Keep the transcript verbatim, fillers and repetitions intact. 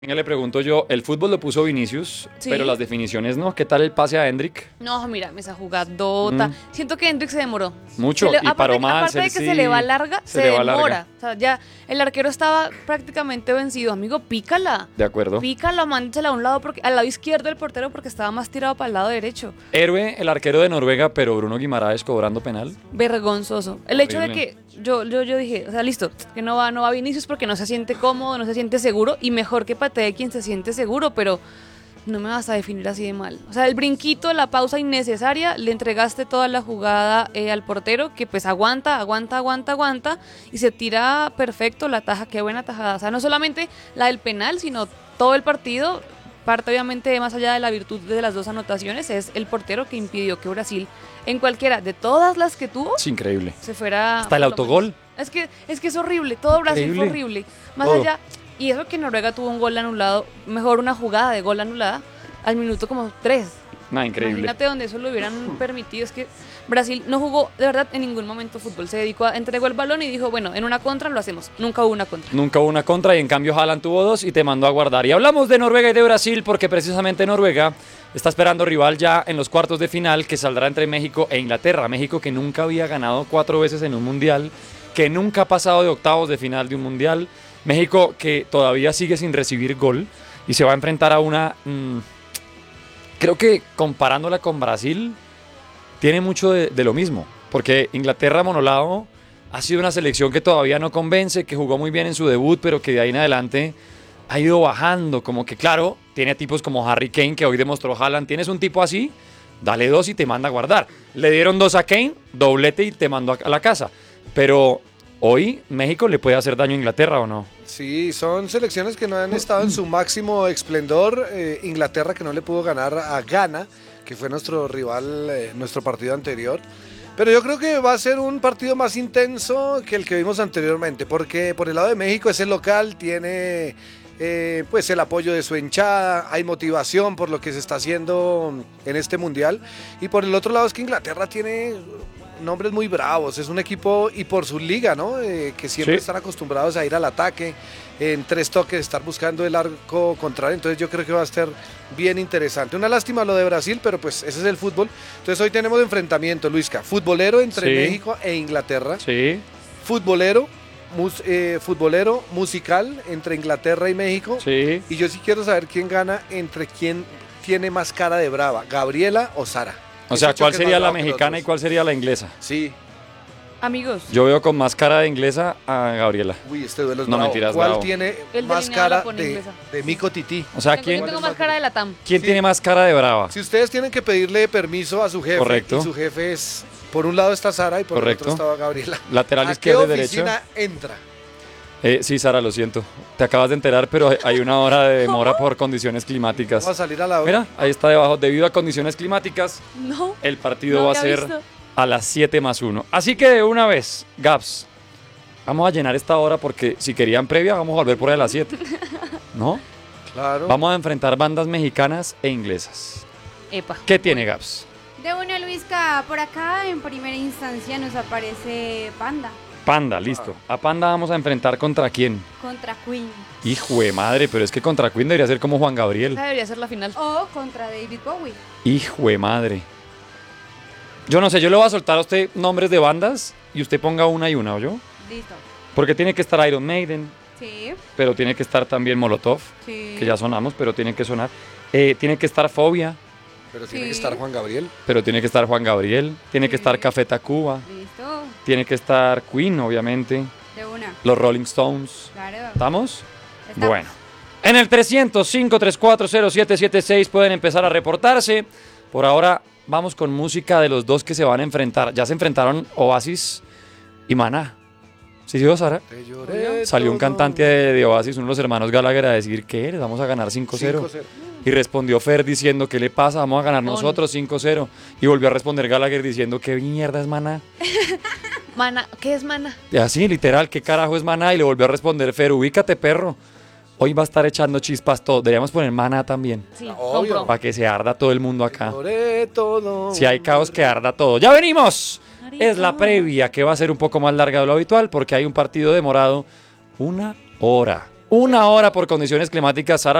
Venga, le pregunto yo, el fútbol lo puso Vinicius, Sí. pero las definiciones no. ¿Qué tal el pase a Hendrik? No, mira, esa jugadota. Mm. Siento que Hendrik se demoró. Mucho, Se le- y aparte, paró mal. aparte de que sí, se le va larga, se se, le va demora. larga. O sea, ya el arquero estaba prácticamente vencido. Amigo, pícala. De acuerdo. Pícala, mándesela a un lado, porque, al lado izquierdo del portero porque estaba más tirado para el lado derecho. Héroe, el arquero de Noruega, pero Bruno Guimaraes cobrando penal. Vergonzoso. El hecho de Horrible. que yo, yo, yo dije, o sea, listo, que no va, no va Vinicius porque no se siente cómodo, no se siente seguro, y mejor que patee quien se siente seguro, pero no me vas a definir así de mal. O sea, el brinquito, la pausa innecesaria, le entregaste toda la jugada eh, al portero, que pues aguanta, aguanta, aguanta, aguanta, y se tira perfecto la taja, qué buena tajada. O sea, no solamente la del penal, sino todo el partido. Parte obviamente más allá de la virtud de las dos anotaciones, es el portero que impidió que Brasil, en cualquiera de todas las que tuvo, Es increíble. se fuera. Hasta el por lo autogol. menos. Es que, es que es horrible, todo Brasil fue Increíble. horrible. Más Todo. allá, y eso que Noruega tuvo un gol anulado, mejor una jugada de gol anulada, al minuto como tres. Nada, increíble. Imagínate donde eso lo hubieran permitido. Es que Brasil no jugó de verdad en ningún momento fútbol. Se dedicó a, entregó el balón y dijo, bueno, en una contra lo hacemos. Nunca hubo una contra. Nunca hubo una contra y en cambio Haaland tuvo dos y te mandó a guardar. Y hablamos de Noruega y de Brasil porque precisamente Noruega está esperando rival ya en los cuartos de final que saldrá entre México e Inglaterra. México que nunca había ganado cuatro veces en un mundial, que nunca ha pasado de octavos de final de un mundial. México que todavía sigue sin recibir gol y se va a enfrentar a una... mmm, creo que comparándola con Brasil tiene mucho de, de lo mismo, porque Inglaterra monolado ha sido una selección que todavía no convence, que jugó muy bien en su debut, pero que de ahí en adelante ha ido bajando, como que claro, tiene tipos como Harry Kane, que hoy demostró Haaland, tienes un tipo así, dale dos y te manda a guardar. Le dieron dos a Kane, doblete y te mandó a la casa, pero hoy México le puede hacer daño a Inglaterra ¿o no? Sí, son selecciones que no han estado en su máximo esplendor. Eh, Inglaterra que no le pudo ganar a Ghana, que fue nuestro rival, eh, nuestro partido anterior. Pero yo creo que va a ser un partido más intenso que el que vimos anteriormente, porque por el lado de México es el local, tiene eh, pues el apoyo de su hinchada, hay motivación por lo que se está haciendo en este mundial. Y por el otro lado es que Inglaterra tiene nombres muy bravos, es un equipo y por su liga, ¿no? Eh, que siempre Sí. están acostumbrados a ir al ataque, en tres toques, estar buscando el arco contrario, entonces yo creo que va a estar bien interesante. Una lástima lo de Brasil, pero pues ese es el fútbol. Entonces hoy tenemos enfrentamiento, Luisca, futbolero entre Sí. México e Inglaterra, Sí, futbolero, mus- eh, futbolero musical entre Inglaterra y México, sí. y yo sí quiero saber quién gana entre quién tiene más cara de brava, Gabriela o Sara. O Ese sea, ¿cuál choque es sería más la bravo que los mexicana y dos. cuál sería la inglesa? Sí. Amigos, Yo veo con más cara de inglesa a Gabriela. Uy, este duelo es No, bravo. mentiras, ¿Cuál bravo. tiene El más delineado la cara pone de, inglesa. de Mico Tití? O sea, tengo- ¿quién, yo tengo más cara de la T A M. ¿quién Sí. tiene más cara de brava? Si ustedes tienen que pedirle permiso a su jefe, Correcto. y su jefe es, por un lado está Sara y por Correcto. el otro está Gabriela. Lateral ¿A qué izquierdo y derecho. oficina entra? Eh, sí, Sara, lo siento. Te acabas de enterar, pero hay una hora de demora por condiciones climáticas. Vamos a salir a la hora. Mira, ahí está debajo. Debido a condiciones climáticas, No. el partido No va a había ser visto. a las siete más uno. Así que de una vez, Gaps, vamos a llenar esta hora porque si querían previa, vamos a volver por ahí a las siete. ¿No? Claro. Vamos a enfrentar bandas mexicanas e inglesas. Epa. ¿Qué tiene Gaps? De una, Luisca, por acá en primera instancia nos aparece Panda Panda, listo. A Panda vamos a enfrentar contra quién. contra Queen Hijo de madre, pero es que contra Queen debería ser como Juan Gabriel. Esa debería ser la final. o contra David Bowie. Hijo de madre. Yo no sé, yo le voy a soltar a usted nombres de bandas y usted ponga una y una, ¿o yo? Listo. Porque tiene que estar Iron Maiden, Sí, pero tiene que estar también Molotov, sí. que ya sonamos, pero tiene que sonar. Eh, tiene que estar Fobia, Pero tiene Sí. que estar Juan Gabriel. pero tiene que estar Juan Gabriel. Tiene que Sí. estar Café Tacuba. Listo. Tiene que estar Queen, obviamente. De una. Los Rolling Stones. Claro. ¿Estamos? Estamos. Bueno. En el trescientos cinco tres cuatro cero siete siete seis pueden empezar a reportarse. Por ahora vamos con música de los dos que se van a enfrentar. Ya se enfrentaron Oasis y Maná. ¿Sí, sí, Sara? Te lloré Salió un todo. cantante de, de Oasis, uno de los hermanos Gallagher, a decir que les vamos a ganar cinco cero. cinco cero. Y respondió Fer diciendo, ¿qué le pasa? Vamos a ganar On. nosotros cinco cero. Y volvió a responder Gallagher diciendo, ¿qué mierda es Maná? Mana, ¿qué es mana? Y así, literal, ¿qué carajo es Maná? Y le volvió a responder Fer, ubícate, perro. Hoy va a estar echando chispas todo. Deberíamos poner Maná también, Sí, Obvio. compro. para que se arda todo el mundo Te acá. lloré todo. Si hay caos, que arda todo. ¡Ya venimos! Es la previa, que va a ser un poco más larga de lo habitual, porque hay un partido demorado una hora. Una hora por condiciones climáticas, Sara.